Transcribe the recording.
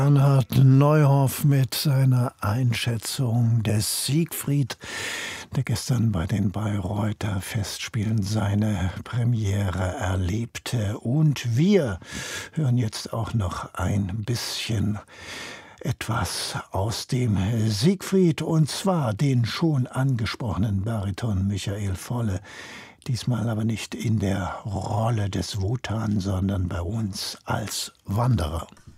Bernhard Neuhoff mit seiner Einschätzung des Siegfried, der gestern bei den Bayreuther Festspielen seine Premiere erlebte. Und wir hören jetzt auch noch ein bisschen etwas aus dem Siegfried, und zwar den schon angesprochenen Bariton Michael Volle. Diesmal aber nicht in der Rolle des Wotan, sondern bei uns als Wanderer.